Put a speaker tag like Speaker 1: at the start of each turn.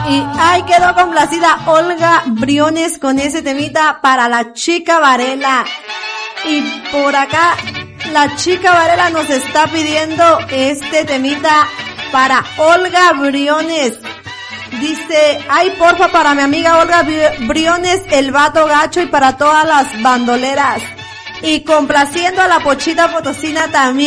Speaker 1: Y ahí quedó complacida Olga Briones con ese temita para la chica Varela. Y por acá la chica Varela nos está pidiendo este temita para Olga Briones. Dice, ay porfa para mi amiga Olga Briones, el vato gacho, y para todas las bandoleras. Y complaciendo a la Pochita Potosina también.